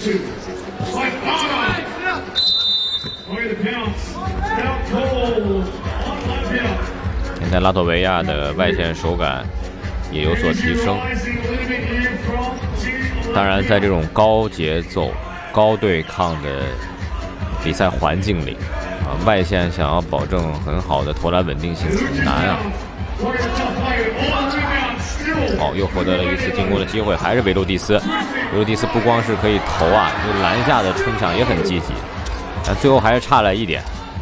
现在拉脱维亚的外线手感也有所提升。当然，在这种高节奏、高对抗的比赛环境里，外线想要保证很好的投篮稳定性很难啊。又获得了一次进攻的机会，还是维罗蒂斯。维罗蒂斯不光是可以投啊，就篮下的冲抢也很积极，但最后还是差了一点。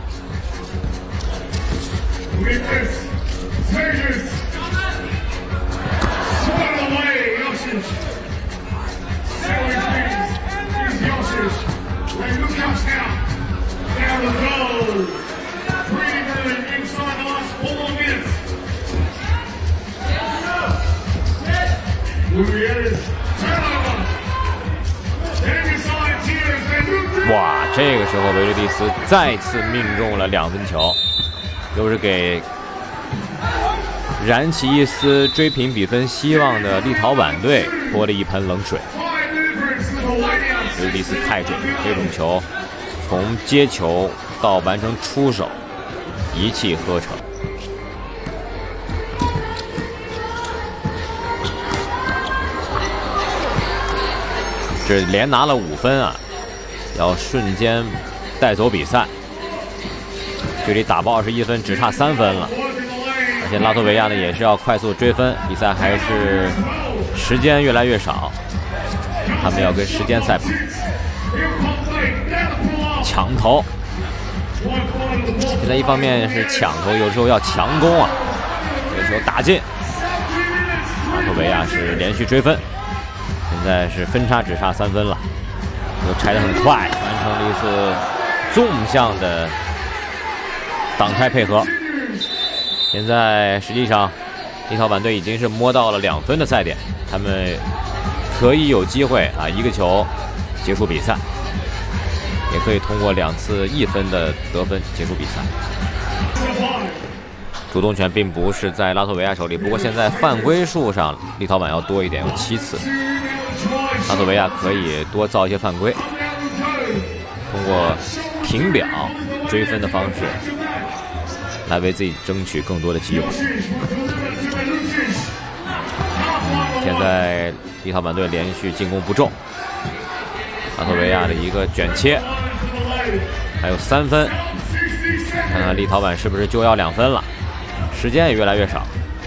哇！这个时候维罗蒂斯再次命中了2分球，又是给燃起一丝追平比分希望的立陶宛队泼了一盆冷水。维罗蒂斯太准了，这种球从接球到完成出手，一气呵成。这连拿了5分啊，要瞬间带走比赛，距离打爆21分只差3分了。而且拉脱维亚呢也是要快速追分，比赛还是时间越来越少，他们要跟时间赛跑。抢投，现在一方面是抢投，有时候要强攻啊，这个球打进，拉脱维亚是连续追分，现在是分差只差3分了，又拆得很快，完成了一次纵向的挡拆配合。现在实际上立陶宛队已经是摸到了2分的赛点，他们可以有机会啊1个球结束比赛，也可以通过2次1分的得分结束比赛。主动权并不是在拉脱维亚手里，不过现在犯规数上立陶宛要多一点，有7次。拉脱维亚可以多造一些犯规，通过平表追分的方式来为自己争取更多的机会。现在立陶宛队连续进攻不中，拉脱维亚的一个卷切，还有3分，看看立陶宛是不是就要2分了，时间也越来越少。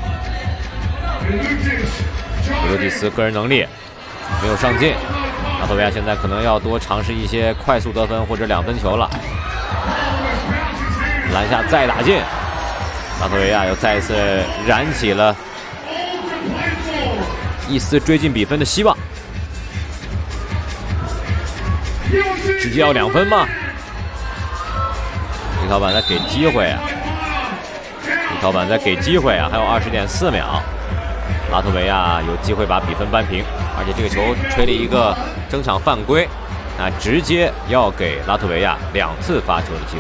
维罗蒂斯个人能力没有上进，拉脱维亚现在可能要多尝试一些快速得分或者2分球了。篮下再打进，拉脱维亚又再一次燃起了一丝追进比分的希望。直接要2分吗？立陶宛在给机会啊！立陶宛在给机会啊！还有20.4秒，拉脱维亚有机会把比分扳平，而且这个球吹了一个争抢犯规，那直接要给拉脱维亚2次发球的机会。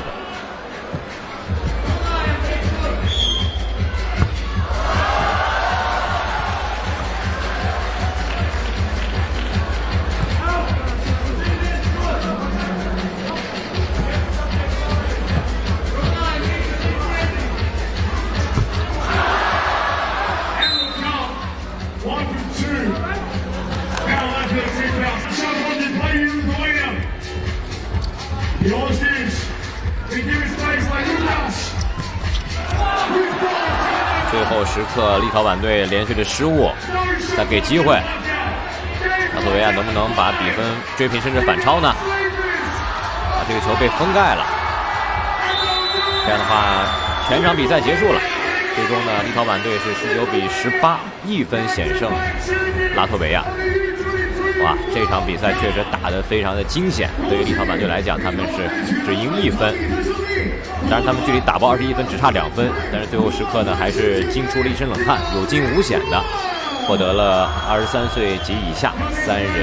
最后时刻，立陶宛队连续的失误，再给机会，拉脱维亚能不能把比分追平甚至反超呢？这个球被封盖了，这样的话，全场比赛结束了。最终呢，立陶宛队是19比18，1分险胜拉脱维亚。哇，这场比赛确实打得非常的惊险。对于立陶宛队来讲，他们是只赢1分，当然他们距离打爆21分只差2分，但是最后时刻呢，还是惊出了一身冷汗，有惊无险的获得了23岁及以下3人